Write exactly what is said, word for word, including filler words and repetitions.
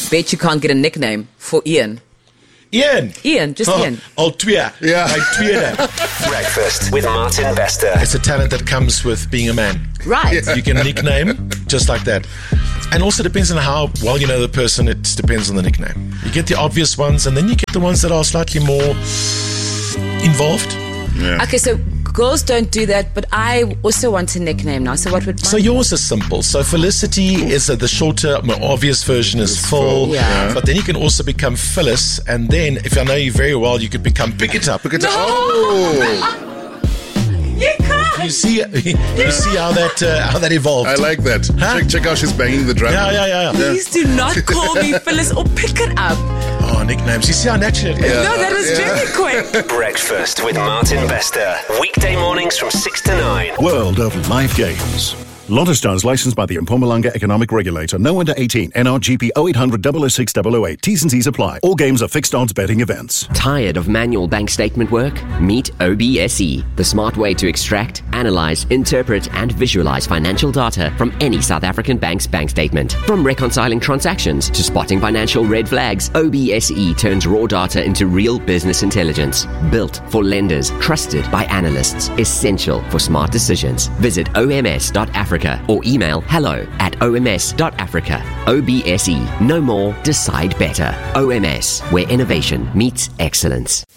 bet you can't get a nickname for Ian. Ian. Ian, just oh, Ian. Oh, Twiya. Yeah. My Twiya. Breakfast with Martin Bester. It's a talent that comes with being a man. Right. You can nickname just like that. And also depends on how well you know the person. It depends on the nickname. You get the obvious ones, and then you get the ones that are slightly more involved. Yeah. Okay, so girls don't do that, but I also want a nickname now. So what would So yours is simple. So Felicity is uh, the shorter, more obvious version is Phil. Phil, yeah. But then you can also become Phyllis, and then if I know you very well, you could become Pick It Up. Look at that. Oh, You can't. You see, you see how that uh, how that evolved. I like that. Huh? Check, check out she's banging the drum. Yeah, yeah, yeah, yeah. Please do not call me Phyllis or Pick It Up. Oh, nicknames. You see how natural it is. Yeah. No, that was Yeah. very quick. Breakfast with Martin Bester. Weekday mornings from six to nine. World of Life Games. Lotto Stars licensed by the Mpumalanga Economic Regulator. No under eighteen. N R G P oh eight hundred double oh six double oh eight. T's and C's apply. All games are fixed odds betting events. Tired of manual bank statement work? Meet O B S E, the smart way to extract, analyze, interpret, and visualize financial data from any South African bank's bank statement. From reconciling transactions to spotting financial red flags, O B S E turns raw data into real business intelligence. Built for lenders, trusted by analysts, essential for smart decisions. Visit O M S dot Africa or email hello at O M S dot Africa. O B S E. Know more, decide better. O M S, where innovation meets excellence.